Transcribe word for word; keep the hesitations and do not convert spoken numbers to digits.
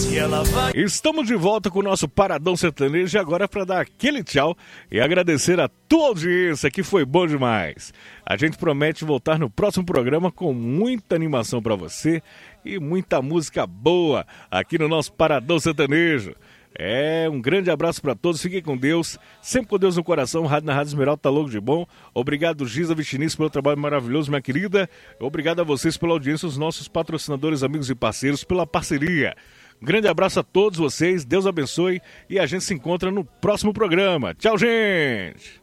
E ela vai... Estamos de volta com o nosso Paradão Sertanejo e agora para dar aquele tchau e agradecer a tua audiência, que foi bom demais. A gente promete voltar no próximo programa com muita animação para você e muita música boa aqui no nosso Paradão Sertanejo. É, um grande abraço para todos, fiquem com Deus, sempre com Deus no coração. Rádio na Rádio Esmeralda tá louco de bom. Obrigado, Giza Vichiniz, pelo trabalho maravilhoso, minha querida. Obrigado a vocês pela audiência, os nossos patrocinadores, amigos e parceiros, pela parceria. Um grande abraço a todos vocês, Deus abençoe e a gente se encontra no próximo programa. Tchau, gente!